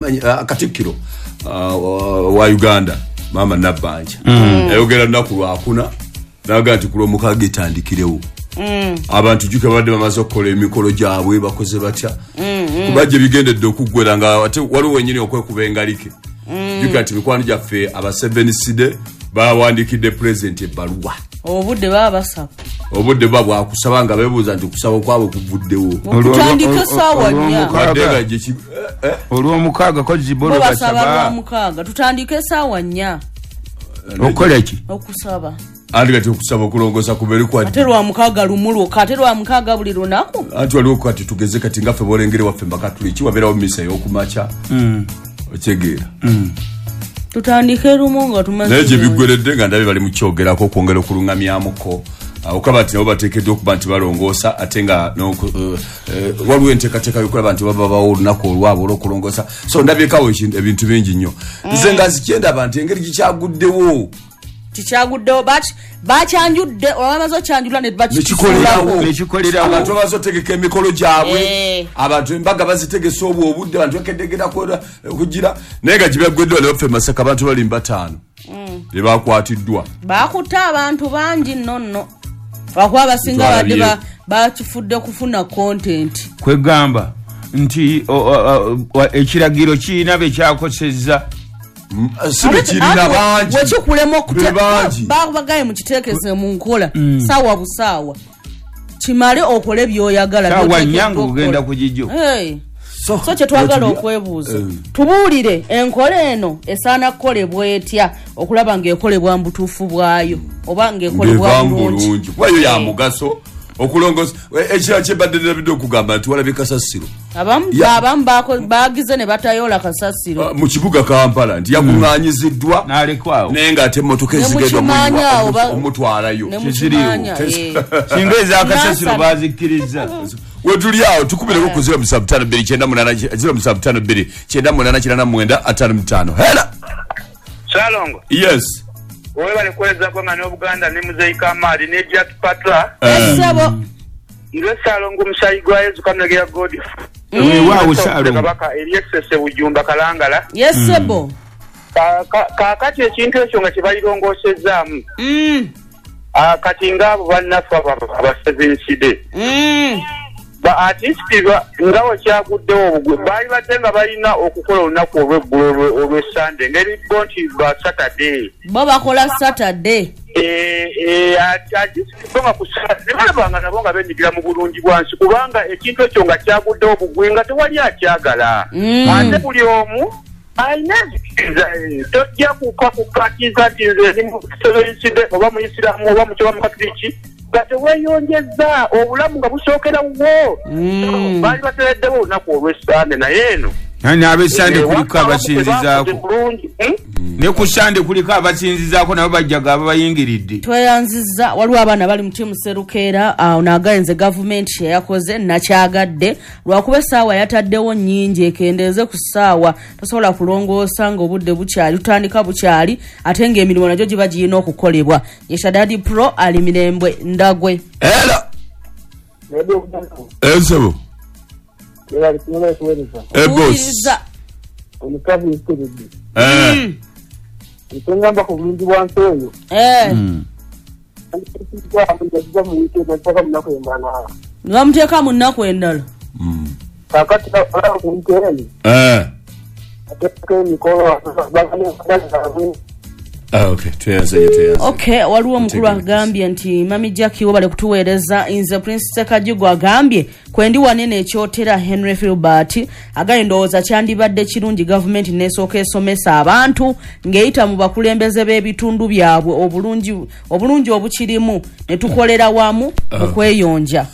Katikkiro wa Uganda Mama Nabbanja ayogera nnaku lwakuna naga nti kulo mukaga etandikirewo abantu juke badde bamaze okukola emikolo gyabwe bakoze batya kubajje bigendedde okuggwera nga waliwo wenyini okwekubengalike juke ati mikwano gyaffe aba 7 side bawandikidde president ebbaluwa obudde baba basaba obudde baba bwakusaba nga bebuuza nti okusaba kwabo kuvuddewo okutandika sawa nya olw'omukaaga ko zibolo basaba olw'omukaaga tutandike sawa nya okola ki okusaba andikati okusaba okulongosa kuberi kwa ate lwa mukaaga lumulu ate lwa mukaaga buli lunaku anti waliwo kati tugeze kati ngaffe bolengere waffe mbakatuliki wabeerawo misa y'okumaca okyegeera tutandike lumu nga tumaze naye gye biggweredde nga ndabe bali mu kyogerako okwongera okulungamyamuko okaba nti nabo bateekeddwa okuba nti balongoosa ate nga waliwo enteekateeka yokulaba nti baba bawo olunaku olwabo olw'okulongoosa so ndabyekawo ebintu bingi nnyo nze nga zikyendaba nti engeri gikyaguddewo tikyaguddewo bakyanjudde olwamaze okyanjula nekikolerawo abantu bamaze otegeka emikolo gyabwe abantu embaga bazitegesa obudde abantu bakeddegera kugira naye nga gibyaggweddwa ne baffe Masaka abantu bali 5 be bakwatiddwa bakutte abantu bangi nno lwakuba abasinga badde bakifudde kufuna content kwegamba nti ekiragiro kiina bekyakosezza sibekirina bangi wekikulema bakubagaye mukiteekeze mu nkola saawa busaawa kimale okole byoyagala saawa nyanga ogenda kugijjo so kyetwagala okwebuuza tubuulire enkola eno esaana kukolebwa etya okulaba ng'ekolebwa mu butuufu bwayo oba ng'ekolebwa bulungi wayo ya mugaso okulongosa ekira kyebadde David okugamba nti walabye kasasiro abamu bagize ne batayola kasasiro mu kibuga Kampala nti yakuŋŋaanyiziddwa n'alekwawo naye ng'ate emmotoka ezigenda omutwalayo singa ezakasasiro bazikkiriza wetuli awo tukubireko ku 075298985 hela Salongo yes wewe bali kweza kwa ngane Uganda ne Muzeika Mali ne Jack Patra sabo ile Salongo msayigwa yezu kamnegera God waawo Salongo kabaka Eliesese Bujumba Kalangala yes sabo kakati ekintu ekyo nga kibalirongosezaamu kati ngabo bannafa abasevinside ba artisti ngawo kyaguddewo bali batenga balina okukola olunaku olw'eggulo Sunday ngeri bonti ba Saturday bo bakola Saturday artisti bonga ku Saturday balabanga nabo nga benyigira mu bulungi bwansi kubanga ekintu ekyo nga kyaguddewo bugwi nga tewali akyagala ate buli omu ayina tojja kukatiza nti nze ni musevinside oba muisiramu oba mukiba mukatuliki gate weyongeza obulamu nga busookera wo bali batereddewo olunaku olw'Essande naye eno n'ab'Essande kuliko abasinzizaako ne ku Sande kuliko abasinzizaako nabo bajjaga ababayingiridde tweyanzizza waliwo abaana bali mu tiimu Serukeera awo naagayenze gavumenti yakoze nakyagadde lwakuba essaawa yataddewo nnyingi ekendeeze ku ssaawa tosobola kulongoosa ng'obudde bukyali tutandika bukyali ate ng'emirimu nagyo giba giyina okukolebwa Yeshadadi Pro ali Mirembwe Ndagwe hela ensebo eboss Itengamba ku bulungi bwansi oyo ngamuteeka mu nnaku endala kakati kunkeeni ateeka emikolo okay waliwo omukulu agambye nti Mami Jackie wabale kutuweereza nze Prince Sekajigo agambye kwendi wanene ekyotera Henry Filbert agaye ndowooza kyandibadde kirungi gavumenti nesooka esomesa abantu ng'eyita mu bakulembeze b'ebitundu byabwe obulungi obukirimu ne tukolera wamu okweyonja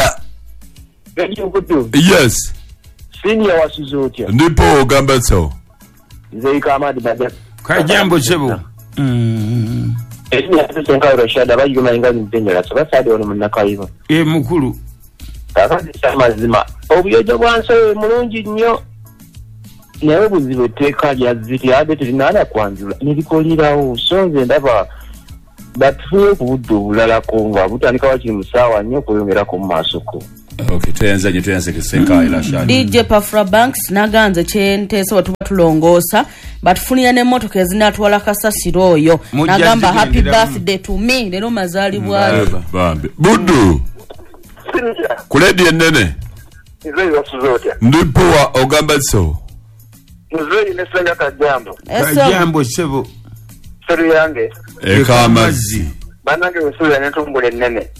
yes senior wasuze otya ndipo ogamba so Zeika Amadi Badek kajambo sebo Eni atesenga Rashada bayuma ingazi mpenjera so basade ono munakayiba mukulu kakati samazima obuyojo bwanso mulungi nnyo naye buzibu teeka lya ziti ade tulinana kwanjula nilikolirawo sonze ndaba batufuye ku budde obulalako nga butandika wakiri musaawa nnyo okweyongerako mu maaso ko Okay, tuyanze keseka ila shani. DJ Pafra Banks naganze chentese watu batulongosa batufunira ne motoka ezinatwala kasasiro oyo nagamba happy birthday to me lero mazali bwali bambe budu kuledi enene Nzee wasuzote ndipowa ogamba so Nzee inesenga kajambo sebo Seri yange ekamazi banange wesuya netumbule nene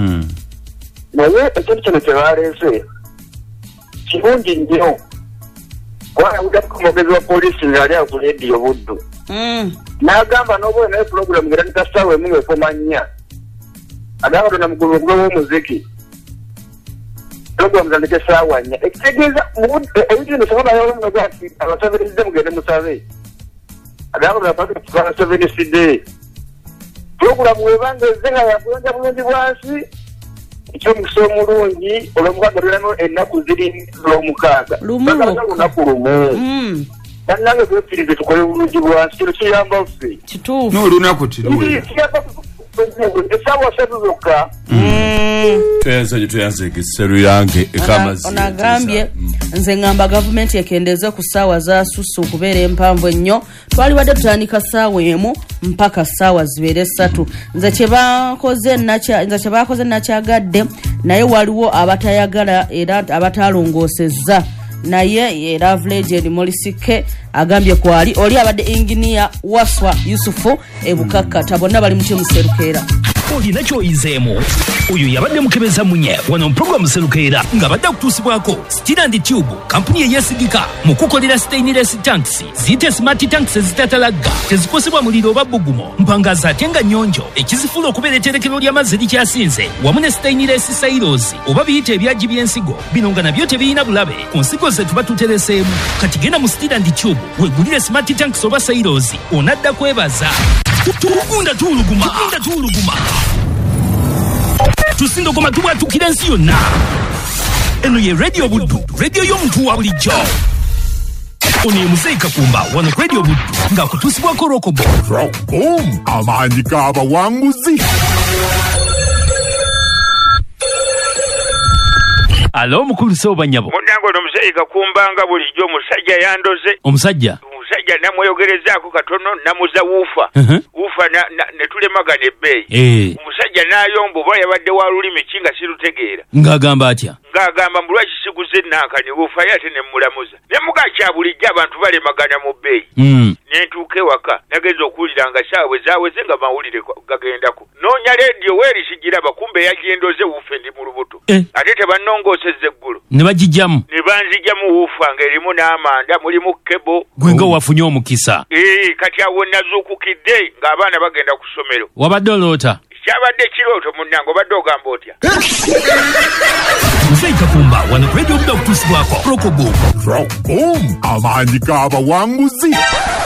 naye ekintu kino kyebalese kirungi nnyo kubanga budako omwogezi wa polisi ngaali awo ku lediyo buddu n'agamba n'oboyo naye pulogulamu ngera nikassaawo emu ng'ekomanya agamba tona mugulu w'omuziki pulogulamu zandike essaawa nnya ekitegeeza ebintu bino sobonayomuga nti abasabirizide mugende musabe agamba tona paka abasabirizide pulogulamu webanga ezze nga yakuyonja bulungi bwansi ekyomukisa omulungi olw'omukaaga tulinamu ennaku ziri olw'omukaaga lunaku lumu bannange twekirize tukole bulungi bwansi kino kiyamba ffe kituufu n'olunaku tiruwe essaawa ssatu zokka tuyanze kiseru yange ekamazi onagambye nze ngamba gavumenti ekendeze ku ssaawa za susu okubeera empanvu ennyo twali wadde tutandika ssaawa emu mpaka ssaawa zibeere 3 nze kyebakoze nakyagadde naye waliwo abatayagala era abatalongoosezza naye era Legend Molisike agambye kwali oli abadde engineer Waswa Yusufu ebukakata bonna bali mu Serukeera olina kyoyizeemu oyo yabadde mukebeza munye wano program Serukeera nga badde kutuusibwako Steel and Tube kampuni eyesigika mu kukolera stainless tanks ziyite smart tanks ezitatalaga tezikosebwa muliro oba bbugumo mpangaza ate nga nnyonjo ekizifuula okubeera etterekero ly'amazzi likyasinze wamu ne stainless silos oba biyite ebyagi by'ensigo bino nga nabyo tebirina bulabe ku nsigo ze tuba tutereseemu kati genda mu Steel and Tube wegulire smart tanks oba silos onadda kwebaza tugunda tuuluguma tusindogoma tubwatukira ensi yonna eno ye radio buddu radio y'omuntu wa bulijjo ono ye Muzeyi Kakumba wano radio buddu ng'akutuusibwako rokobo amaanyi g'abawanguzi. alo omukulu Sseobanyabo munnange ono Muzeyi Kakumba nga bulijjo omusajja yandoze omusajja namweyogerezaako katono namuza wuufa wuufa netulemagana ebbeeyi omusajja n'ayomba oba yabadde wa lulimi ki nga sirutegeera ng'agamba atya ng'agamba mbulwaki siguze nankani wuufa ye ate nemmulamuza ne muga kya bulijjo abantu balemagana mu bbeeyi nentuuka ewaka nageza okuwulira nga saawa bwe zaaweze nga mawulire gagendako noonya leediyo weerisigiraba kumbe yagendoze wuufa ndi mu lubuto ate tebannongoosezza eggulu ne bagijjamu ne banzigyamu wuufa ng'erimu n'amanda mulimu kebo gwenga wafunye omukisa kati awo nazuukukidde ng'abaana bagenda ku ssomero wabadde oloota kyabadde kirooto munnange obadde ogamba otya Muzeyi Kakumba wano radio budde okutuusibwako rokobo amaanyi g'abawanguzi.